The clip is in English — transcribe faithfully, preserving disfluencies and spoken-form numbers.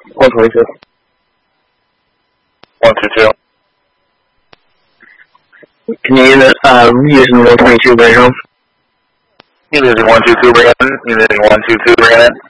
one twenty-two. one two two. Can you use, uh, using one twenty-two Brandon? You using one two two Brandon? You using one two two Brandon?